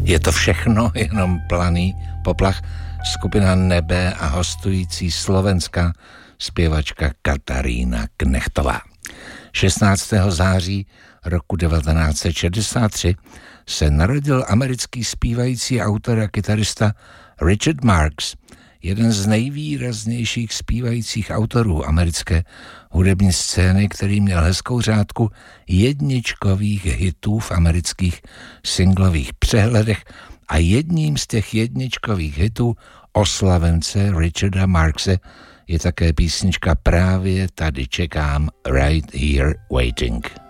Je to všechno jenom planý poplach. Skupina Nebe a hostující slovenská zpěvačka Katarína Knechtová. 16. září roku 1963 se narodil americký zpívající autor a kytarista Richard Marx, jeden z nejvýraznějších zpívajících autorů americké hudební scény, který měl hezkou řádku jedničkových hitů v amerických singlových přehledech a jedním z těch jedničkových hitů oslavence Richarda Marxe je také písnička Právě tady čekám, Right Here Waiting.